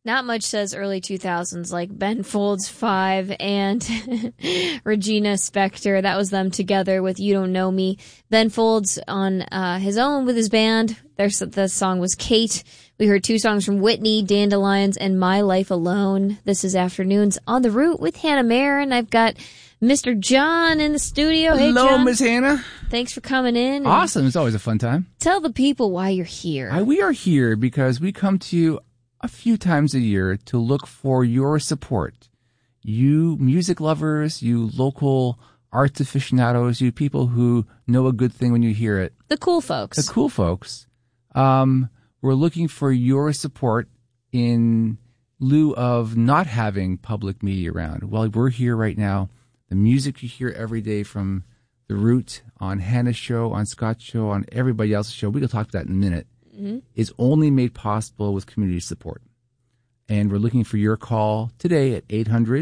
Not much says early 2000s like Ben Folds 5 and Regina Spektor. That was them together with You Don't Know Me. Ben Folds on his own with his band. The song was Kate. We heard 2 songs from Whitney, Dandelions, and My Life Alone. This is Afternoons on the Route with Hannah Marin. I've got Mr. John in the studio. Hey, Hello, John. Miss Hannah. Than's for coming in. Awesome. It's always a fun time. Tell the people why you're here. We are here because we come to you a few times a year to look for your support. You music lovers, you local arts aficionados, you people who know a good thing when you hear it. The cool folks. The cool folks. We're looking for your support in lieu of not having public media around. Well, we're here right now. The music you hear every day from The Root, on Hannah's show, on Scott's show, on everybody else's show, we can talk about that in a minute, is only made possible with community support. And we're looking for your call today at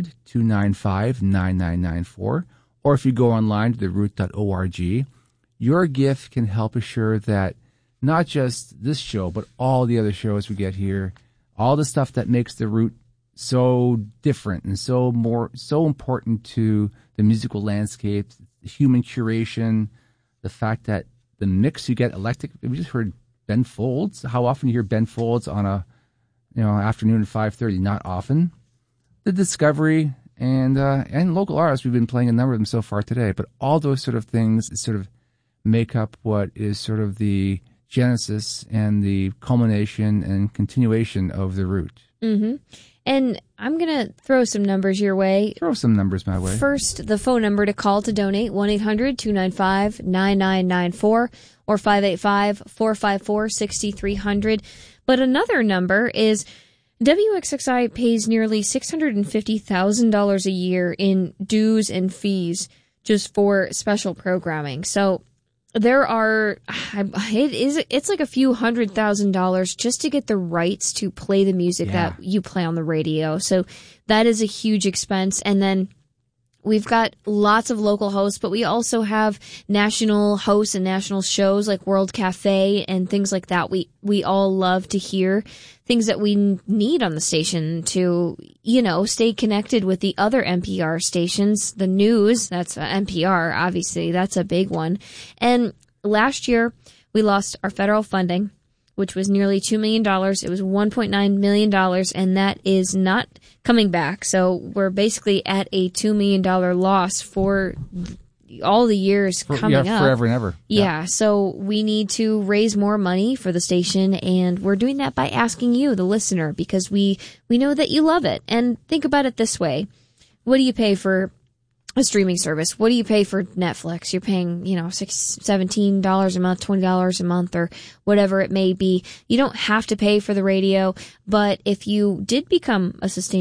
800-295-9994. Or if you go online to theroot.org, your gift can help assure that not just this show, but all the other shows we get here, all the stuff that makes The Root so different and so important to the musical landscape, the human curation, the fact that the mix you get electric. We just heard Ben Folds. How often do you hear Ben Folds on a afternoon at 5:30? Not often. The discovery and local artists. We've been playing a number of them so far today, but all those sort of things sort of make up what is sort of the genesis and the culmination and continuation of The Root. Mm-hmm. And I'm going to throw some numbers your way. Throw some numbers my way. First, the phone number to call to donate, 1-800-295-9994 or 585-454-6300. But another number is WXXI pays nearly $650,000 a year in dues and fees just for special programming. So there are, it's like a few $100,000 just to get the rights to play the music that you play on the radio. So that is a huge expense. And then we've got lots of local hosts, but we also have national hosts and national shows like World Cafe and things like that. We all love to hear things that we need on the station to, stay connected with the other NPR stations. The news, that's NPR, obviously, that's a big one. And last year, we lost our federal funding, which was nearly $2 million. It was $1.9 million, and that is not coming back. So we're basically at a $2 million loss for all the years coming up. Forever and ever. Yeah, so we need to raise more money for the station, and we're doing that by asking you, the listener, because we know that you love it. And think about it this way. What do you pay for a streaming service? What do you pay for Netflix? You're paying, $17 a month, $20 a month, or whatever it may be. You don't have to pay for the radio, but if you did become a sustainable